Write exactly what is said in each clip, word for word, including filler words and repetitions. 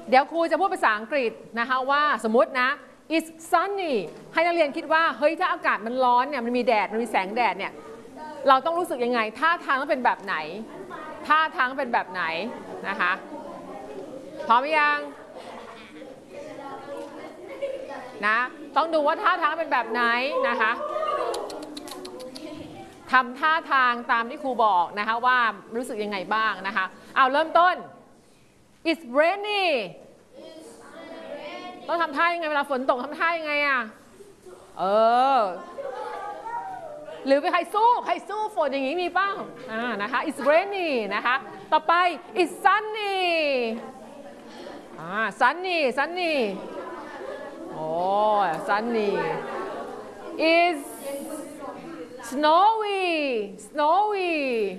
เดี๋ยวครูจะพูดภาษาอังกฤษนะคะว่าสมมตินะ it's sunny ให้นักเรียนคิดว่าเฮ้ยถ้าอากาศมันร้อนเนี่ยมันมีแดดมันมีแสงแดดเนี่ยเราต้องรู้สึกยังไงท่าทางต้องเป็นแบบไหนท่าทางเป็นแบบไหนนะคะพร้อมยังนะต้องดูว่าท่าทางเป็นแบบไหนนะคะทำท่าทางตามที่ครูบอกนะคะว่ารู้สึกยังไงบ้างนะคะเอาเริ่มต้น it's rainy ต้องทำท่ายังไงเวลาฝนตกทำท่ายังไงอ่ะเออหรือไปใครสู้ใครสู้ฝนอย่างนี้มีบ้างอ่านะคะ it's rainy นะคะต่อไป it's sunny อ่า sunny sunny โอ้ sunny is snowy snowy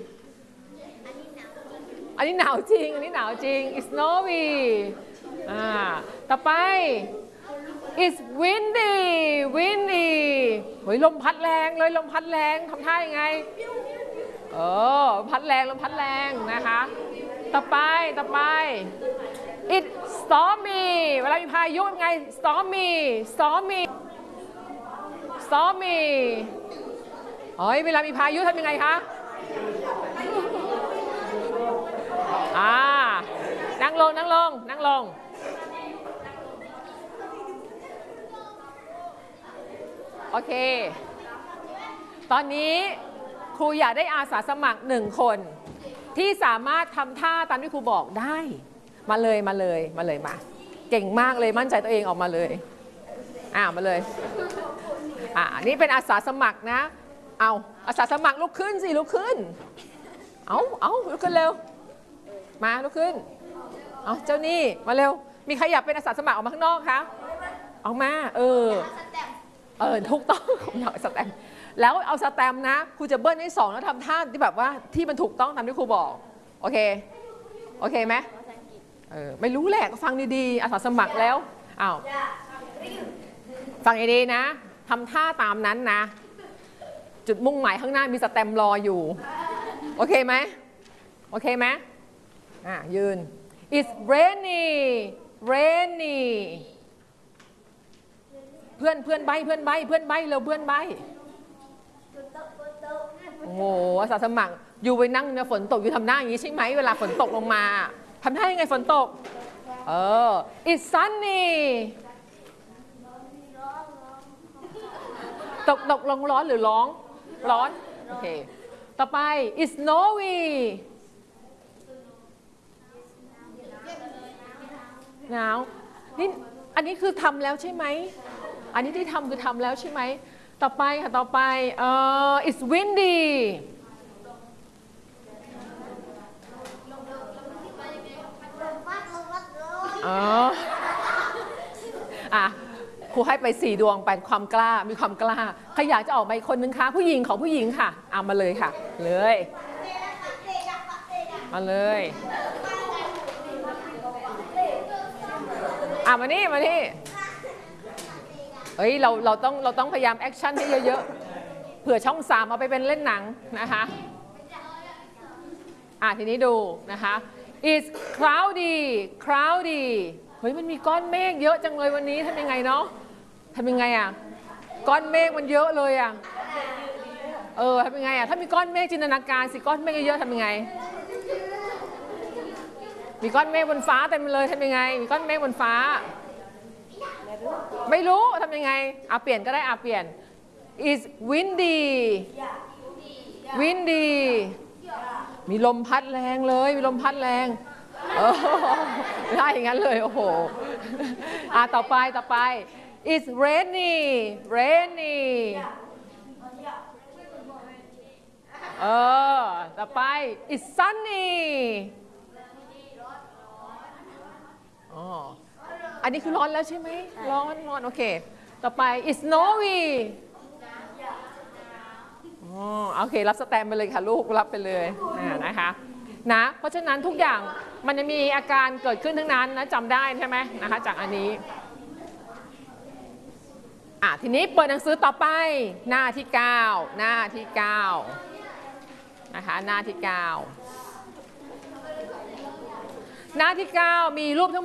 อันนี้หนาวจริงอันนี้หนาวจริง it's snowy อ่าต่อไป it's windy windy เฮ้ยลมพัดแรงเลยลมพัดแรงทำท่ายังไงเออพัดแรงลมพัดแรงนะคะต่อไปต่อไป it's stormy เวลามีพายุยังไง stormy stormy stormy เฮ้ยเวลามีพายุทำยังไงคะอ่านั่งลงนั่งลงนั่งลงโอเคตอนนี้ครูอยากได้อาสาสมัครหนึ่งคนที่สามารถทำท่าตามที่ครูบอกได้มาเลยมาเลยมาเลยมาเก่งมากเลยมั่นใจตัวเองออกมาเลยอ่ามาเลยอ่านี่เป็นอาสาสมัครนะเอาอาสาสมัครลุกขึ้นสิลุกขึ้นเอาเอาลุกขึ้นเร็วมาลุกขึ้นเอาเจ้านี่มาเร็วมีใครอยากเป็นอาสาสมัครออกมาข้างนอกคะออกมาเออเออถูกต้องผมอยากสแตมป์แล้วเอาสแตมป์นะครูจะเบิ้ลให้สองแล้วทำท่าที่แบบว่าที่มันถูกต้องตามที่ครูบอกโอเคโอเคไหมเออไม่รู้แหละก็ฟังดีๆอาสาสมัครแล้วอ้าวฟังดีๆนะทำท่าตามนั้นนะจุดมุ่งหมายข้างหน้ามีสแตมป์รออยู่โอเคไหมโอเคไหมอ่ะยืน it's rainy rainy เพื่อนเพื่อนใบเพื่อนใบเพื่อนใบเร็วเพื่อนใบโอ้โหอาสาสมัครอยู่ไปนั่งเนี่ยฝนตกอยู่ทำหน้าอย่างนี้ใช่ไหมเวลาฝนตกลงมาทำท่ายังไงฝนตกเออ it's sunny ตกตกลงร้อนหรือร้องร้อนโอเคต่อไป it's snowy หนาวนี่อันนี้คือทำแล้วใช่ไหมอันนี้ที่ทำคือทำแล้วใช่ไหมต่อไปค่ะต่อไปเอ่อ it's windy อ๋ออ่ะครูให้ไปสี่ดวงไปความกล้ามีความกล้าใครอยากจะออกมาอีกคนนึงคะผู้หญิงของผู้หญิงค่ะเอามาเลยค่ะเลยมาเลยอ่ะมานี่มานี่เฮ้ยเราเราต้องเราต้องพยายามแอคชั่นให้เยอะๆเผื่อช่องสามเอาไปเป็นเล่นหนังนะคะอ่ะทีนี้ดูนะคะ it's cloudy cloudy เฮ้ยมันมีก้อนเมฆเยอะจังเลยวันนี้ทำยังไงเนาะทำยังไงอ่ะก้อนเมฆมันเยอะเลยอ่ะเออทำยังไงอ่ะถ้ามีก้อนเมฆจินตนาการสิก้อนเมฆเยอะๆทำยังไงมีก้อนเมฆบนฟ้าเต็มเลยทำยังไงมีก้อนเมฆบนฟ้าไม่รู้ทำยังไงอ่ะเปลี่ยนก็ได้อ่ะเปลี่ยน is windy windy มีลมพัดแรงเลยมีลมพัดแรงเออไม่ได้อย่างนั้นเลยโอ้โหอ่ะต่อไปต่อไป it's rainy rainy เออต่อไป it's sunny อ๋ออันนี้คือร้อนแล้วใช่ไหมร้อนร้อนโอเคต่อไป it's snowy อ๋อโอเครับสแตมป์ไปเลยค่ะลูกรับไปเลยนะคะนะเพราะฉะนั้นทุกอย่างมันจะมีอาการเกิดขึ้นทั้งนั้นนะจำได้ใช่ไหมนะคะจากอันนี้อ่ะทีนี้เปิดหนังสือต่อไปหน้าที่เก้าหน้าที่เก้านะคะหน้าที่เก้าหน้าที่เก้ามีรูปทั้ง